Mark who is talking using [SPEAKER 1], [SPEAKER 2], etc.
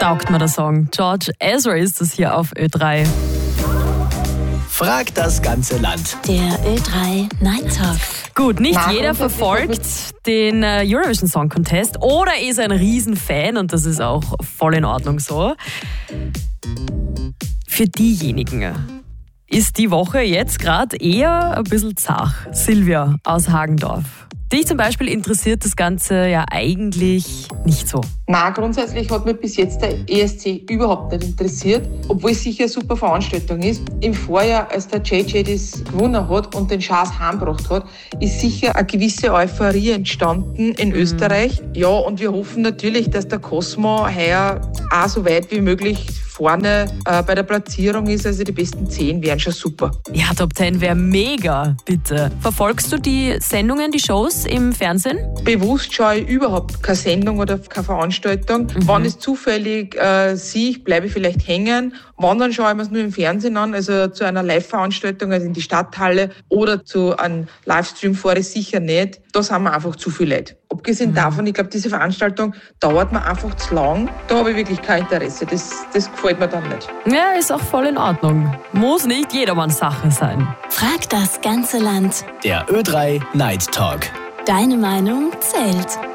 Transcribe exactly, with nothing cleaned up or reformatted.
[SPEAKER 1] Taugt mir der Song. George Ezra ist das hier auf Ö drei.
[SPEAKER 2] Frag das ganze Land.
[SPEAKER 3] Der Ö drei Night Talk.
[SPEAKER 1] Gut, nicht jeder verfolgt den Eurovision Song Contest oder ist ein Riesenfan und das ist auch voll in Ordnung so. Für diejenigen ist die Woche jetzt gerade eher ein bisschen zach. Silvia aus Hagendorf. Dich zum Beispiel interessiert das Ganze ja eigentlich nicht so.
[SPEAKER 4] Na, grundsätzlich hat mich bis jetzt der E S C überhaupt nicht interessiert, obwohl es sicher eine super Veranstaltung ist. Im Vorjahr, als der J J das gewonnen hat und den Chance heimgebracht hat, ist sicher eine gewisse Euphorie entstanden in mhm. Österreich. Ja, und wir hoffen natürlich, dass der Cosmo heuer auch so weit wie möglich vorne äh, bei der Platzierung ist. Also die besten zehn wären schon super.
[SPEAKER 1] Ja, Top zehn wäre mega, bitte. Verfolgst du die Sendungen, die Shows im Fernsehen?
[SPEAKER 4] Bewusst schaue ich überhaupt keine Sendung oder keine Veranstaltung. Mhm. Wenn ich zufällig äh, sehe, bleibe ich vielleicht hängen. Wann, dann schaue ich mir es nur im Fernsehen an, also zu einer Live-Veranstaltung, also in die Stadthalle oder zu einem Livestream fahre ich sicher nicht. Da sind wir einfach zu viel Leute. Abgesehen mhm. davon, ich glaube, diese Veranstaltung dauert mir einfach zu lang. Da habe ich wirklich kein Interesse. Das, das gefällt mir dann nicht.
[SPEAKER 1] Ja, ist auch voll in Ordnung. Muss nicht jedermanns Sache sein.
[SPEAKER 3] Frag das ganze Land.
[SPEAKER 2] Der Ö drei Night Talk.
[SPEAKER 3] Deine Meinung zählt.